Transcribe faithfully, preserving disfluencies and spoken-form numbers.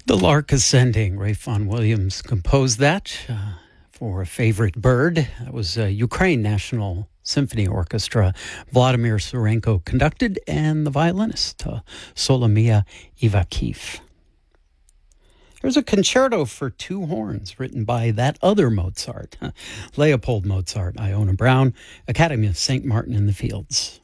The Lark Ascending. Ray Vaughan Williams composed that uh, for a favorite bird. That was uh, Ukraine National Symphony Orchestra. Vladimir Surenko conducted, and the violinist, uh, Solomia Ivakiv. There's a concerto for two horns written by that other Mozart, Leopold Mozart, Iona Brown, Academy of Saint Martin in the Fields.